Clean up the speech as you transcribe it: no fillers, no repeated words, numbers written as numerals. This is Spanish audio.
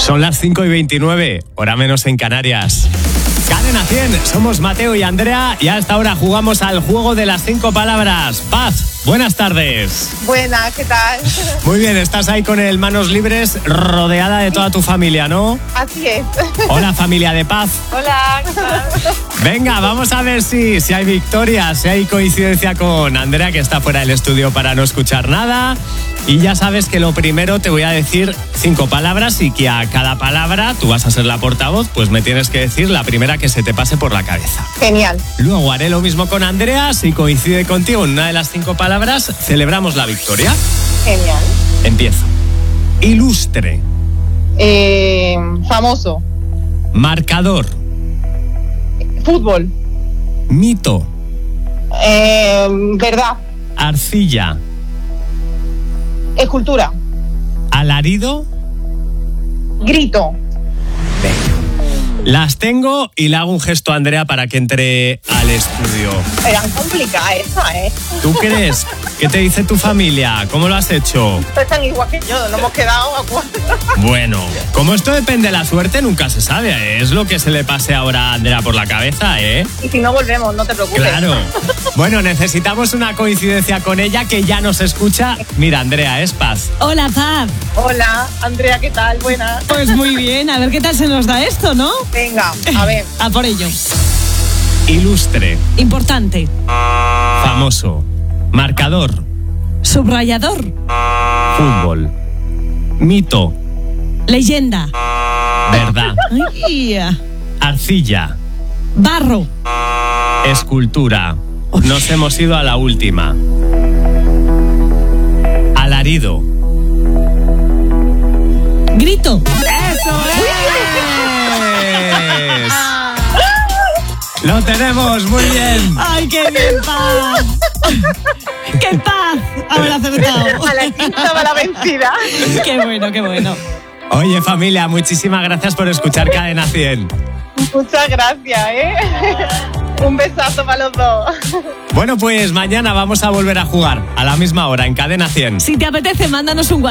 Son las 5:29, hora menos en Canarias. Cadena 100, somos Mateo y Andrea y a esta hora jugamos al juego de las 5 palabras. Paz, buenas tardes. Buenas, ¿qué tal? Muy bien, estás ahí con el manos libres, rodeada de toda tu familia, ¿no? Así es. Hola, familia de Paz. Hola, ¿qué tal? Venga, vamos a ver si hay victoria, si hay coincidencia con Andrea, que está fuera del estudio para no escuchar nada. Y ya sabes que lo primero te voy a decir 5 palabras y que a cada palabra, tú vas a ser la portavoz, pues me tienes que decir la primera que se te pase por la cabeza. Genial. Luego haré lo mismo con Andrea, si coincide contigo en una de las 5 palabras, celebramos la victoria. Genial. Empiezo. Ilustre. Famoso. Marcador. Fútbol. Mito. Verdad. Arcilla. Escultura. Alarido. Grito. Las tengo y le hago un gesto a Andrea para que entre al estudio. Era complicada esa, ¿eh? ¿Tú crees? ¿Qué te dice tu familia? ¿Cómo lo has hecho? Están igual que yo, no hemos quedado a 4. Bueno, como esto depende de la suerte, nunca se sabe, ¿eh? Es lo que se le pase ahora a Andrea por la cabeza, ¿eh? Y si no volvemos, no te preocupes. Claro. Bueno, necesitamos una coincidencia con ella que ya nos escucha. Mira, Andrea, es Paz. Hola, Paz. Hola, Andrea, ¿qué tal? Buenas. Pues muy bien, a ver qué tal se nos da esto, ¿no? Venga, a ver. A por ello. Ilustre. Importante. Famoso. Marcador. Subrayador. Fútbol. Mito. Leyenda. Verdad. Ay, Arcilla. barro. Escultura. Nos hemos ido a la última. Alarido. Grito. ¡Eso es! ¡Lo tenemos! ¡Muy bien! ¡Ay, qué bien, Paz! ¡Qué paz! Haber acertado. A la quinta va la vencida. Qué bueno, qué bueno. Oye, familia, muchísimas gracias por escuchar Cadena 100. Muchas gracias, ¿eh? Un besazo para los dos. Bueno, pues mañana vamos a volver a jugar a la misma hora en Cadena 100. Si te apetece, mándanos un WhatsApp.